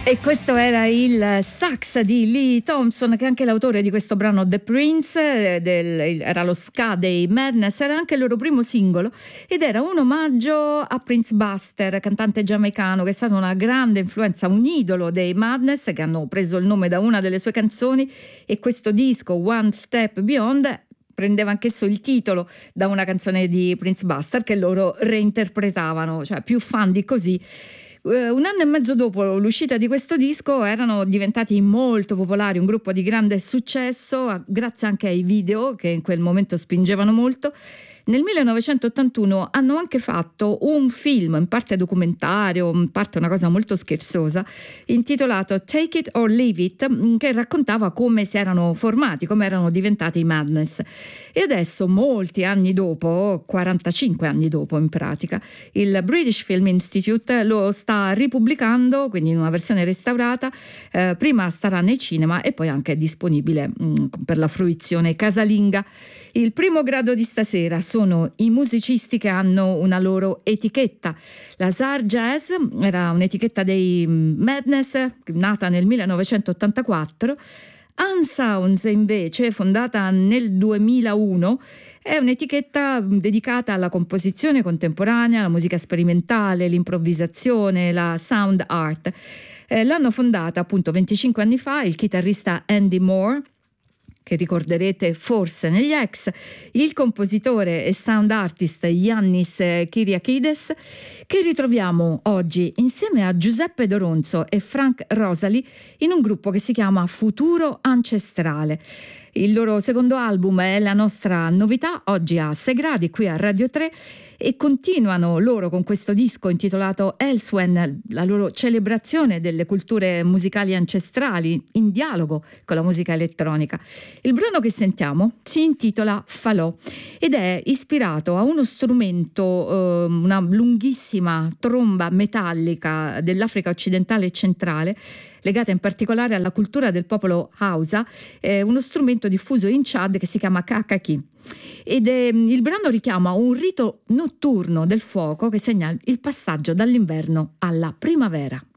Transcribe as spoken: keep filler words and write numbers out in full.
E questo era il sax di Lee Thompson, che è anche l'autore di questo brano The Prince, del, era lo ska dei Madness, era anche il loro primo singolo ed era un omaggio a Prince Buster, cantante giamaicano che è stato una grande influenza, un idolo dei Madness, che hanno preso il nome da una delle sue canzoni, e questo disco One Step Beyond prendeva anch'esso il titolo da una canzone di Prince Buster che loro reinterpretavano, cioè più fan di così. Un anno e mezzo dopo l'uscita di questo disco erano diventati molto popolari, un gruppo di grande successo, grazie anche ai video che in quel momento spingevano molto. Nel millenovecentottantuno hanno anche fatto un film, in parte documentario, in parte una cosa molto scherzosa, intitolato Take It or Leave It, che raccontava come si erano formati, come erano diventati i Madness. E adesso, molti anni dopo, quarantacinque anni dopo in pratica, il British Film Institute lo sta ripubblicando, quindi in una versione restaurata. Eh, prima starà nei cinema e poi anche disponibile mh, per la fruizione casalinga. Il primo grado di stasera sono i musicisti che hanno una loro etichetta. La Zar Jazz era un'etichetta dei Madness, nata nel millenovecentottantaquattro. Unsounds invece, fondata nel duemilauno, è un'etichetta dedicata alla composizione contemporanea, alla musica sperimentale, l'improvvisazione, la sound art. Eh, l'hanno fondata appunto venticinque anni fa il chitarrista Andy Moore, che ricorderete forse negli X, il compositore e sound artist Yannis Kyriakides, che ritroviamo oggi insieme a Giuseppe Doronzo e Frank Rosalie in un gruppo che si chiama Futuro Ancestrale. Il loro secondo album è la nostra novità, oggi a sei gradi qui a Radio tre, e continuano loro con questo disco intitolato Elsewhere, la loro celebrazione delle culture musicali ancestrali in dialogo con la musica elettronica. Il brano che sentiamo si intitola Falò ed è ispirato a uno strumento, eh, una lunghissima tromba metallica dell'Africa occidentale e centrale, legata in particolare alla cultura del popolo Hausa, eh, uno strumento diffuso in Chad che si chiama kakaki. Ed eh, il brano richiama un rito notturno del fuoco che segna il passaggio dall'inverno alla primavera.